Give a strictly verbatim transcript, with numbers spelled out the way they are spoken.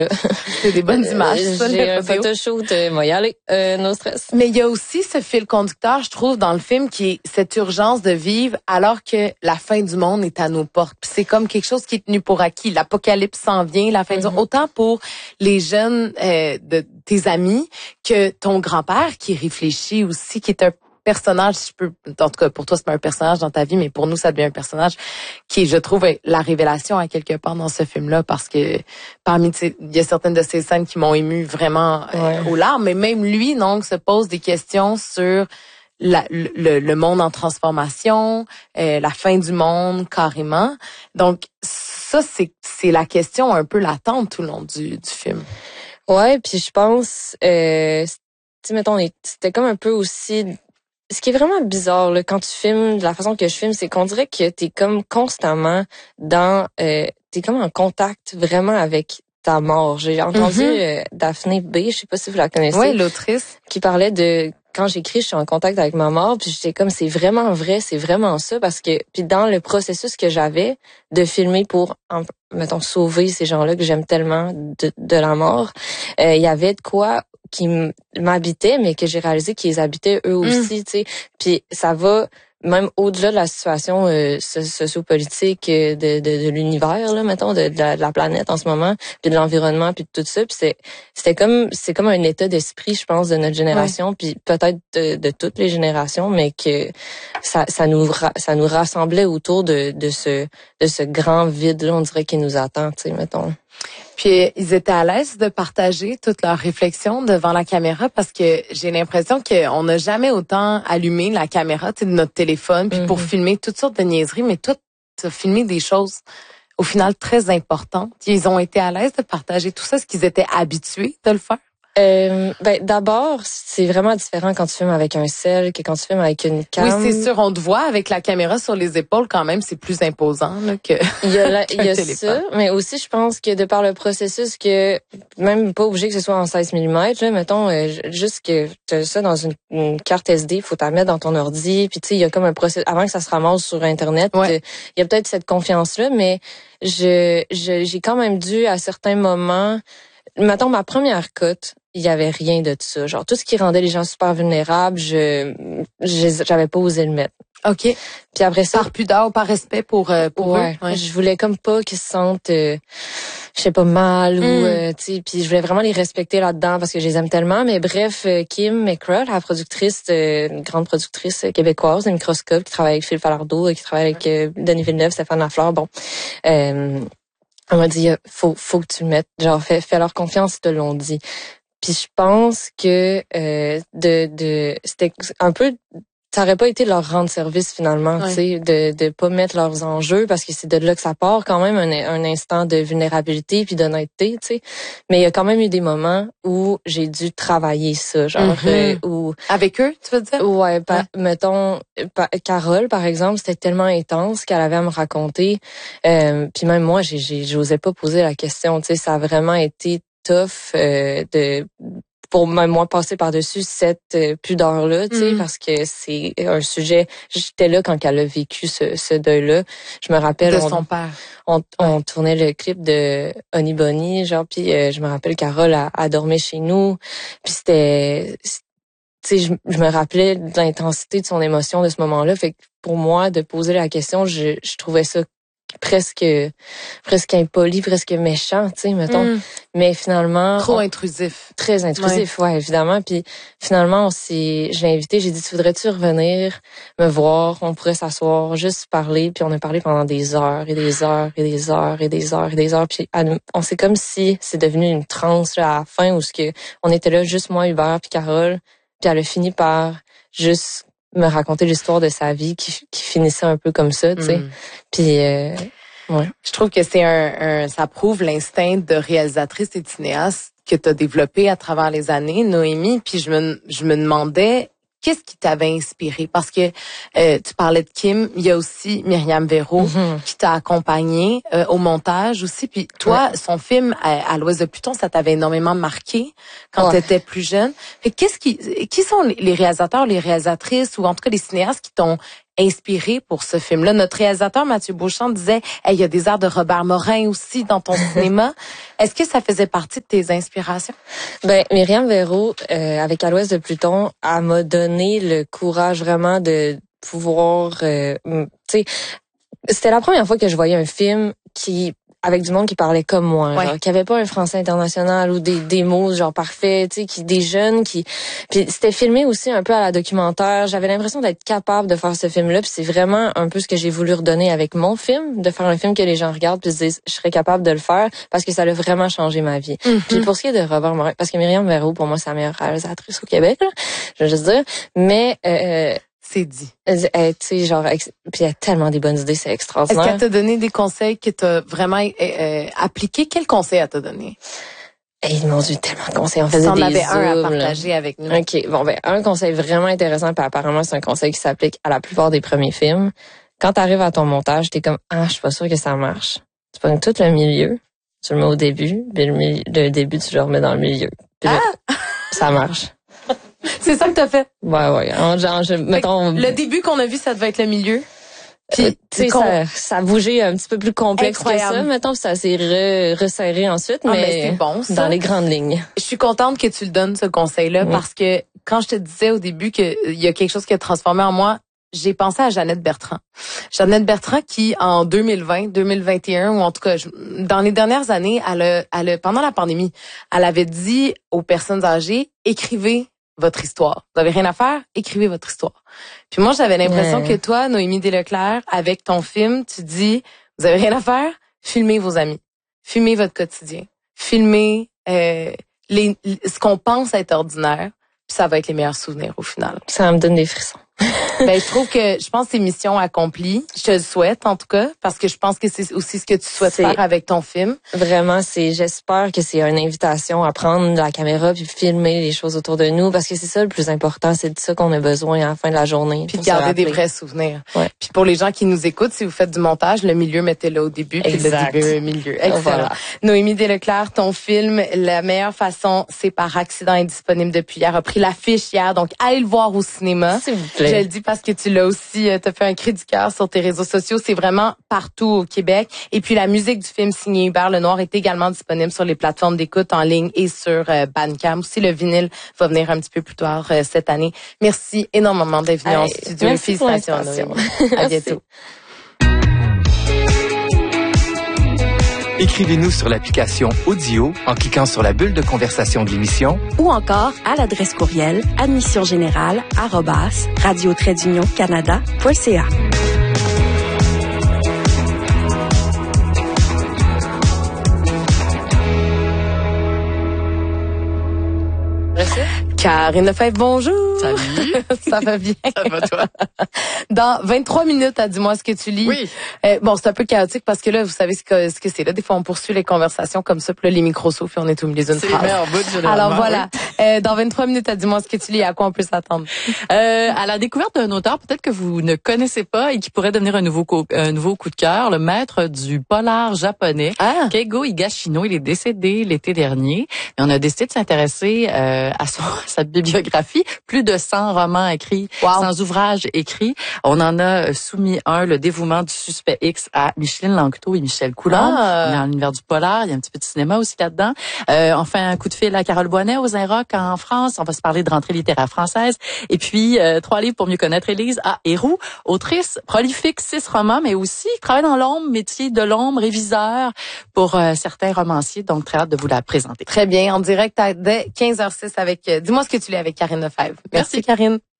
C'est des bonnes images. Euh, ça, j'ai un photoshoot, euh, moi y aller, euh, no stress. Mais il y a aussi ce fil conducteur, je trouve, dans le film, qui est cette urgence de vivre alors que la fin du monde est à nos portes. Puis c'est comme quelque chose qui est tenu pour acquis. L'apocalypse s'en vient, la fin mm-hmm. du monde. Autant pour les jeunes euh, de tes amis que ton grand-père qui réfléchit aussi, qui est un personnage, si je peux, en tout cas pour toi c'est pas un personnage dans ta vie, mais pour nous ça devient un personnage qui, je trouve, est la révélation à quelque part dans ce film-là, parce que parmi, il y a certaines de ces scènes qui m'ont ému vraiment ouais. euh, aux larmes, mais même lui donc se pose des questions sur la, le, le monde en transformation, euh, la fin du monde carrément. Donc ça c'est c'est la question un peu latente tout le long du, du film. Ouais, puis je pense, euh, tu sais, mettons, c'était comme un peu aussi. Ce qui est vraiment bizarre là, quand tu filmes, de la façon que je filme, c'est qu'on dirait que t'es comme constamment dans, euh, t'es comme en contact vraiment avec ta mort. J'ai entendu mm-hmm. euh, Daphné B, je sais pas si vous la connaissez. Oui, l'autrice. Qui parlait de quand j'écris, je suis en contact avec ma mort, puis j'étais comme c'est vraiment vrai, c'est vraiment ça, parce que puis dans le processus que j'avais de filmer pour, en, mettons, sauver ces gens-là que j'aime tellement de, de la mort, euh, il y avait de quoi qui m'habitaient, mais que j'ai réalisé qu'ils habitaient eux aussi, mm. tu sais. Puis ça va même au-delà de la situation euh, sociopolitique de, de, de l'univers, là, mettons, de, de, la, de la planète en ce moment, puis de l'environnement, puis de tout ça. Puis c'est, c'était comme, c'est comme un état d'esprit, je pense, de notre génération, ouais. puis peut-être de, de toutes les générations, mais que ça, ça nous, ça nous rassemblait autour de, de ce, de ce grand vide-là, on dirait, qui nous attend, tu sais, mettons. Puis ils étaient à l'aise de partager toutes leurs réflexions devant la caméra, parce que j'ai l'impression qu'on n'a jamais autant allumé la caméra, tu sais, de notre téléphone, puis mm-hmm. pour filmer toutes sortes de niaiseries, mais toi, tu as filmé des choses au final très importantes. Ils ont été à l'aise de partager tout ça, est-ce qu'ils étaient habitués de le faire? Euh, ben d'abord, c'est vraiment différent quand tu filmes avec un cell que quand tu filmes avec une cam. Oui, c'est sûr, on te voit avec la caméra sur les épaules quand même, c'est plus imposant là, que il y a la, il y a ça, mais aussi je pense que de par le processus que même pas obligé que ce soit en seize millimètres, là, mettons euh, juste que tu as ça dans une, une carte S D, faut t'en mettre dans ton ordi, puis tu sais il y a comme un processus avant que ça se ramasse sur internet, ouais. Il y a peut-être cette confiance là, mais je, je j'ai quand même dû à certains moments, mettons ma première cote, il y avait rien de ça. Genre, tout ce qui rendait les gens super vulnérables, je, j'avais pas osé le mettre. OK. Puis après ça. Par pudeur ou par respect pour, euh, pour ouais, eux. Ouais. Je voulais comme pas qu'ils se sentent, euh, je sais pas, mal mm. ou, euh, tu sais, puis je voulais vraiment les respecter là-dedans parce que je les aime tellement. Mais bref, euh, Kim McCraw, la productrice, euh, une grande productrice québécoise de Microscope, qui travaille avec Phil Falardeau, qui travaille avec euh, Denis Villeneuve, Stéphane Lafleur, bon. Euh, on m'a dit, faut, faut que tu le mettes. Genre, fais, fais leur confiance, ils te l'ont dit. Puis je pense que euh, de de c'était un peu, ça aurait pas été leur rendre service finalement, ouais. tu sais, de de pas mettre leurs enjeux, parce que c'est de là que ça part quand même, un, un instant de vulnérabilité puis d'honnêteté, tu sais. Mais il y a quand même eu des moments où j'ai dû travailler ça, genre mm-hmm. euh, où avec eux, tu veux dire? Ouais, pa, ouais. mettons pa, Carole par exemple, c'était tellement intense qu'elle avait à me raconter, euh, puis même moi j'ai j'ai j'osais pas poser la question, tu sais, ça a vraiment été tough euh, de pour même moi passer par-dessus cette euh, pudeur-là, tu sais, mm. parce que c'est un sujet. J'étais là quand elle a vécu ce, ce deuil-là. Je me rappelle. De on, son père. On, on ouais. tournait le clip de Honey Bunny, genre, puis euh, je me rappelle Carole a, a dormi chez nous, puis c'était, tu sais, je, je me rappelais de l'intensité de son émotion de ce moment-là. Fait que pour moi, de poser la question, je, je trouvais ça presque presque impoli, presque méchant, tu sais, mettons. Mm. Mais finalement... Trop on, intrusif. Très intrusif, ouais, ouais évidemment. Puis finalement, on s'est, je l'ai invité, j'ai dit, tu voudrais-tu revenir me voir? On pourrait s'asseoir, juste parler. Puis on a parlé pendant des heures et des heures et des heures et des heures et des heures. Puis on c'est comme si c'est devenu une transe là, à la fin, où ce que on était là, juste moi, Hubert, puis Carole. Puis elle a fini par juste me raconter l'histoire de sa vie qui, qui finissait un peu comme ça, tu sais. Mm. Puis, euh, ouais. Je trouve que c'est un, un ça prouve l'instinct de réalisatrice et de cinéaste que tu as développé à travers les années, Noémie. Puis je me, je me demandais, qu'est-ce qui t'avait inspiré? Parce que euh, tu parlais de Kim, il y a aussi Myriam Véro mm-hmm. qui t'a accompagné euh, au montage aussi. Puis toi, ouais. son film à, à l'Ouest de Pluton, ça t'avait énormément marqué quand ouais. tu étais plus jeune. Fait qu'est-ce qui, qui sont les réalisateurs, les réalisatrices ou en tout cas les cinéastes qui t'ont inspiré pour ce film-là. Notre réalisateur Mathieu Beauchamp disait, hey, il y a des airs de Robert Morin aussi dans ton cinéma. Est-ce que ça faisait partie de tes inspirations? Ben, Myriam Verreault, euh, avec À l'Ouest de Pluton, elle m'a donné le courage vraiment de pouvoir, euh, tu sais, c'était la première fois que je voyais un film qui avec du monde qui parlait comme moi, ouais. genre, qui avait pas un français international ou des, des mots genre parfaits, tu sais, qui des jeunes qui, puis c'était filmé aussi un peu à la documentaire. J'avais l'impression d'être capable de faire ce film-là, puis c'est vraiment un peu ce que j'ai voulu redonner avec mon film, de faire un film que les gens regardent puis se disent je serais capable de le faire parce que ça a vraiment changé ma vie. Mm-hmm. Puis pour ce qui est de Robert Morin, parce que Myriam Verreault pour moi c'est la meilleure réalisatrice au Québec, là, je veux juste dire, mais euh, c'est dit. Elle, elle, tu sais, genre, puis elle a tellement des bonnes idées, c'est extraordinaire. Est-ce qu'elle t'a donné des conseils que t'as vraiment euh, appliqués? Quels conseils elle t'a donné? Et ils m'ont dit tellement de conseils. On faisait en des avait zooms, un à partager là. Avec nous. OK. Bon, ben, un conseil vraiment intéressant, puis apparemment, c'est un conseil qui s'applique à la plupart des premiers films. Quand t'arrives à ton montage, t'es comme, ah, je suis pas sûre que ça marche. Tu pognes tout le milieu, tu le mets au début, puis le, milieu, le début, tu le remets dans le milieu. Puis là, ah! Ça marche. C'est ça que t'as fait? Ouais, ouais. Genre, je, mettons, le début qu'on a vu, ça devait être le milieu. Puis, euh, tu sais, ça, ça a bougé un petit peu plus complexe Incroyable. que ça. Mettons, ça s'est re, resserré ensuite, ah, mais, mais c'est bon, ça. Dans les grandes lignes. Je suis contente que tu le donnes, ce conseil-là, oui. parce que quand je te disais au début qu'il y a quelque chose qui a transformé en moi, j'ai pensé à Jeannette Bertrand. Jeannette Bertrand qui, en deux mille vingt, deux mille vingt et un, ou en tout cas, dans les dernières années, elle a, elle a, pendant la pandémie, elle avait dit aux personnes âgées, écrivez votre histoire. Vous avez rien à faire? Écrivez votre histoire. Puis moi, j'avais l'impression ouais. que toi, Noémie Desleclerc, avec ton film, tu dis, vous avez rien à faire? Filmez vos amis. Filmez votre quotidien. Filmez euh, les, ce qu'on pense être ordinaire. Puis ça va être les meilleurs souvenirs au final. Ça me donne des frissons. Ben, je trouve que, je pense que c'est mission accomplie. Je te le souhaite, en tout cas, parce que je pense que c'est aussi ce que tu souhaites c'est, faire avec ton film. Vraiment, c'est, j'espère que c'est une invitation à prendre la caméra puis filmer les choses autour de nous, parce que c'est ça le plus important, c'est de ça qu'on a besoin à la fin de la journée. Puis de garder des vrais souvenirs. Ouais. Puis pour les gens qui nous écoutent, si vous faites du montage, le milieu, mettez-le au début, puis exact. le début au milieu. Excellent. Voilà. Noémie Desleclerc, ton film, La meilleure façon, c'est par accident, est disponible depuis hier, a pris l'affiche hier, donc allez le voir au cinéma. S'il vous plaît. Je le dis parce que tu l'as aussi, euh, t'as fait un cri du cœur sur tes réseaux sociaux. C'est vraiment partout au Québec. Et puis la musique du film signé Hubert Lenoir est également disponible sur les plateformes d'écoute en ligne et sur euh, Bandcamp. Aussi, le vinyle va venir un petit peu plus tard euh, cette année. Merci énormément d'être venu hey, en studio. Félicitations, à bientôt. Écrivez-nous sur l'application Audio en cliquant sur la bulle de conversation de l'émission ou encore à l'adresse courriel admission générale arobase radio trait d'union canada point c a. Karine Lefebvre, bonjour. Salut. Ça va bien? Ça va, toi? Dans vingt-trois minutes, à dis-moi ce que tu lis. Oui. Euh, bon, c'est un peu chaotique parce que là, vous savez ce que, ce que c'est. Là, des fois, on poursuit les conversations comme ça, puis là, les micros s'ouvrent et on est au milieu d'une phrase. C'est les meilleurs bouts, généralement. Alors voilà. Oui. Euh, dans vingt-trois minutes, à dis-moi ce que tu lis. À quoi on peut s'attendre? Euh, à la découverte d'un auteur peut-être que vous ne connaissez pas et qui pourrait devenir un nouveau, co- un nouveau coup de cœur, le maître du polar japonais, ah. Keigo Higashino. Il est décédé l'été dernier. Et on a décidé de s'intéresser euh, à, son, à sa bibliographie. Plus de cent romans écrits, wow. cent ouvrages écrits. On en a soumis un, Le dévouement du suspect X, à Micheline Langto et Michel Coulombe. Ah. On est dans l'univers du polar. Il y a un petit peu de cinéma aussi là-dedans. Euh, on fait un coup de fil à Carole Boinet aux Inrock en France. On va se parler de rentrée littéraire française. Et puis, euh, trois livres pour mieux connaître Élise à Héroux, autrice prolifique, six romans, mais aussi travaille dans l'ombre, métier de l'ombre, réviseur pour euh, certains romanciers. Donc, très hâte de vous la présenter. Très bien. En direct à dès quinze heures zéro six avec, euh, dis-moi ce que tu lis avec Karine Lefebvre. Merci, Merci Karine.